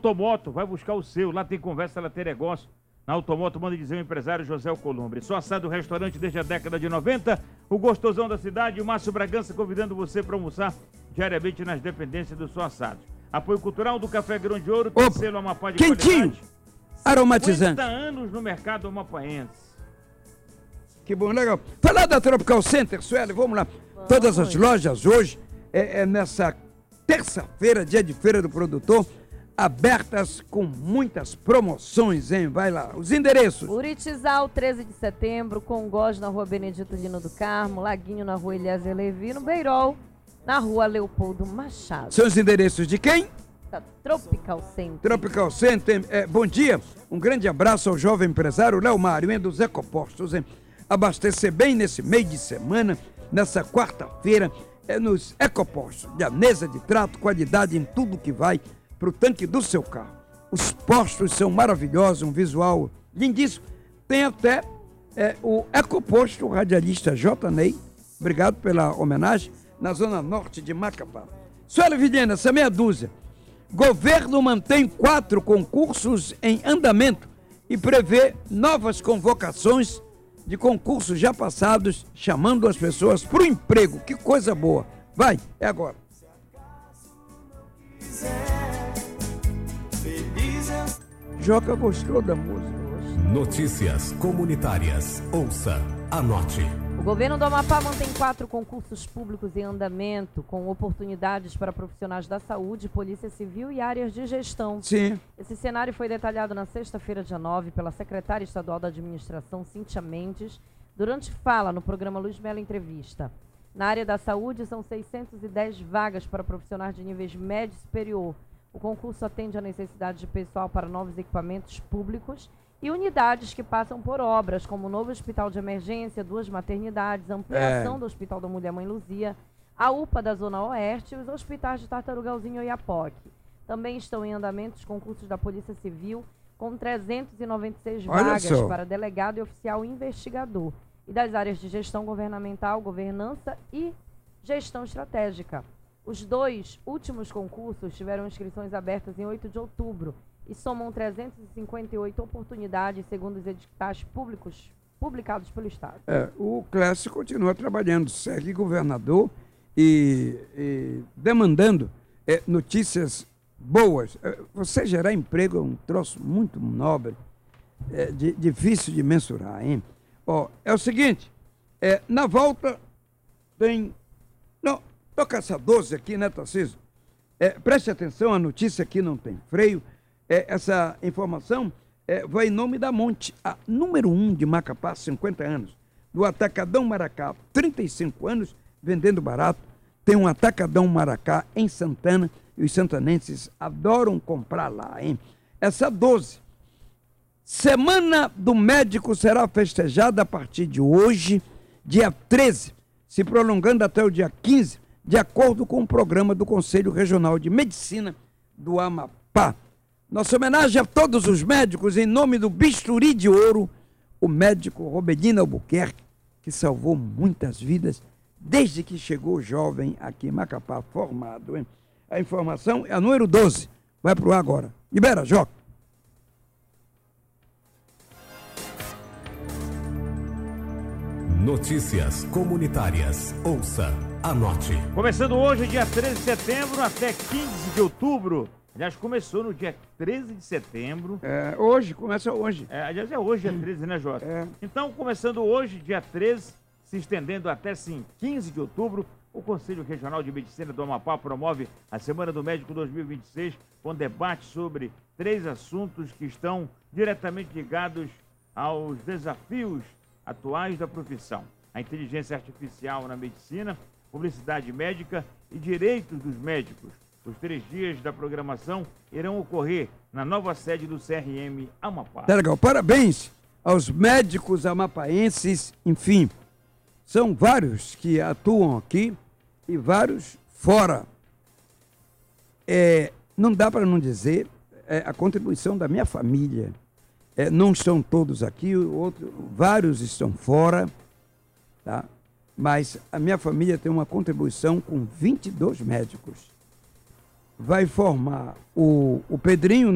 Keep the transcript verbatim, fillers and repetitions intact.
Automoto, vai buscar o seu. Lá tem conversa, lá tem negócio. Na Automoto, manda dizer o empresário José Columbre. Só assado o restaurante desde a década de noventa. O gostosão da cidade, o Márcio Bragança, convidando você para almoçar diariamente nas dependências do Só Assado. Apoio cultural do Café Grão de Ouro, tem selo Amapá de quentinho, qualidade. aromatizante. cinquenta anos no mercado amapaense. Que bom, legal. Falar da Tropical Center, Sueli, vamos lá. Vamos. Todas as lojas hoje, é, é nessa terça-feira, dia de feira do produtor, abertas com muitas promoções, hein? Vai lá, os endereços. Uritizal, treze de setembro, Congós na rua Benedito Lino do Carmo, Laguinho na rua Eliezer Levi, no Beirol, na rua Leopoldo Machado. São os endereços de quem? Da Tropical Center. Tropical Center, é, bom dia, um grande abraço ao jovem empresário Léo Mário, hein, dos Ecopostos, hein? Abastecer bem nesse meio de semana, nessa quarta-feira, é nos Ecopostos, de mesa de trato, qualidade em tudo que vai para o tanque do seu carro. Os postos são maravilhosos, um visual lindíssimo. Tem até é, o Ecoposto Radialista J. Ney, obrigado pela homenagem, na zona norte de Macapá. Sueli Vilhena, essa meia dúzia. Governo mantém quatro concursos em andamento e prevê novas convocações de concursos já passados, chamando as pessoas para o emprego. Que coisa boa. Vai, é agora. Joca gostou da música. Notícias comunitárias. Ouça, anote. O governo do Amapá mantém quatro concursos públicos em andamento, com oportunidades para profissionais da saúde, polícia civil e áreas de gestão. Sim. Esse cenário foi detalhado na sexta-feira, dia nove, pela secretária estadual da administração, Cíntia Mendes, durante fala no programa Luz Melo Entrevista. Na área da saúde, são seiscentas e dez vagas para profissionais de níveis médio e superior. O concurso atende à necessidade de pessoal para novos equipamentos públicos e unidades que passam por obras, como o novo hospital de emergência, duas maternidades, ampliação é. do Hospital da Mulher Mãe Luzia, a U P A da Zona Oeste e os hospitais de Tartarugalzinho e Iapoque. Também estão em andamento os concursos da Polícia Civil, com trezentas e noventa e seis Olha vagas só. para delegado e oficial investigador, e das áreas de gestão governamental, governança e gestão estratégica. Os dois últimos concursos tiveram inscrições abertas em oito de outubro e somam trezentas e cinquenta e oito oportunidades, segundo os editais públicos publicados pelo Estado. É, o Clécio continua trabalhando, segue governador e, e demandando é, notícias boas. É, você gerar emprego é um troço muito nobre, é, de, difícil de mensurar, hein? Ó, é o seguinte, é, na volta tem... Não, toca essa doze aqui, né, Tarcísio? É, preste atenção, a notícia aqui não tem freio. É, essa informação é, vai em nome da Monte, a número um de Macapá, cinquenta anos. Do Atacadão Maracá, trinta e cinco anos, vendendo barato. Tem um Atacadão Maracá em Santana e os santanenses adoram comprar lá, hein? Essa doze. Semana do Médico será festejada a partir de hoje, dia treze, se prolongando até o dia quinze, de acordo com o programa do Conselho Regional de Medicina do Amapá. Nossa homenagem a todos os médicos, em nome do Bisturi de Ouro, o médico Robedino Albuquerque, que salvou muitas vidas desde que chegou jovem aqui em Macapá, formado, hein? A informação é a número doze. Vai pro ar agora. Libera, Joca. Notícias comunitárias. Ouça, anote. Começando hoje, dia treze de setembro, até quinze de outubro. Aliás, começou no dia treze de setembro. É, hoje, começa hoje. É, aliás, é hoje, dia treze, né, Jota? É. Então, começando hoje, dia treze, se estendendo até sim, quinze de outubro, o Conselho Regional de Medicina do Amapá promove a Semana do Médico dois mil e vinte e seis, com debate sobre três assuntos que estão diretamente ligados aos desafios atuais da profissão: a inteligência artificial na medicina, publicidade médica e direitos dos médicos. Os três dias da programação irão ocorrer na nova sede do C R M Amapá. Tá legal. Parabéns aos médicos amapaenses, enfim, são vários que atuam aqui e vários fora. É, não dá para não dizer é, a contribuição da minha família. É, não estão todos aqui, outro, vários estão fora, tá? Mas a minha família tem uma contribuição com vinte e dois médicos. Vai formar o, o Pedrinho